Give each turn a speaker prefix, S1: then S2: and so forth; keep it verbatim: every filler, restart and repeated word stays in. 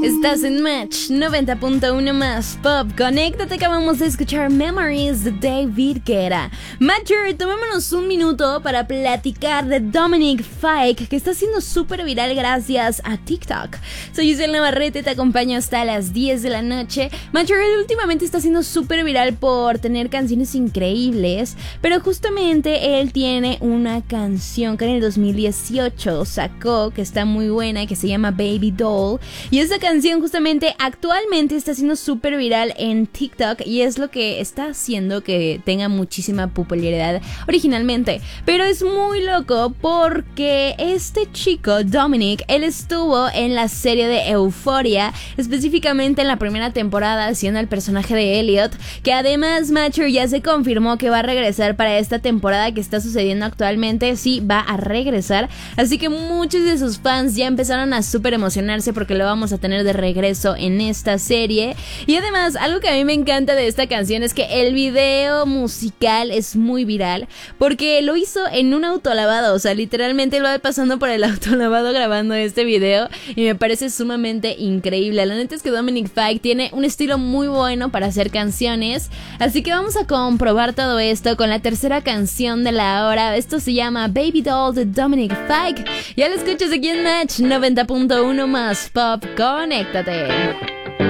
S1: Estás en Match noventa punto uno más Pop. Conéctate, acabamos de escuchar Memories de David Guetta. Matcher, tomémonos un minuto para platicar de Dominic Fike, que está siendo súper viral gracias a TikTok. Soy Giselle Navarrete, te acompaño hasta las diez de la noche. Matcher, él últimamente está siendo súper viral por tener canciones increíbles, pero justamente él tiene una canción que en el dos mil dieciocho sacó, que está muy buena y que se llama Baby Doll. Y esta canción justamente actualmente está siendo súper viral en TikTok y es lo que está haciendo que tenga muchísima popularidad originalmente. Pero es muy loco porque este chico, Dominic, él estuvo en la serie de Euphoria, específicamente en la primera temporada, haciendo el personaje de Elliot, que además Matcher ya se confirmó que va a regresar para esta temporada que está sucediendo actualmente. Sí, va a regresar, así que muchos de sus fans ya empezaron a súper emocionarse porque lo vamos a tener de regreso en esta serie. Y además, algo que a mí me encanta de esta canción es que el video musical es muy viral porque lo hizo en un autolavado, o sea, literalmente lo va pasando por el autolavado grabando este video y me parece sumamente increíble. La neta es que Dominic Fike tiene un estilo muy bueno para hacer canciones, así que vamos a comprobar todo esto con la tercera canción de la hora. Esto se llama Baby Doll de Dominic Fike. Ya lo escuchas aquí en Match noventa punto uno más Pop. Conéctate.